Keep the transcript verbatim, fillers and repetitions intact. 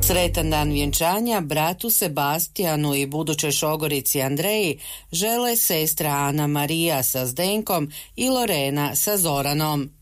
Sretan dan vjenčanja bratu Sebastijanu i budućoj šogorici Andreji žele sestra Ana Marija sa Zdenkom i Lorena sa Zoranom.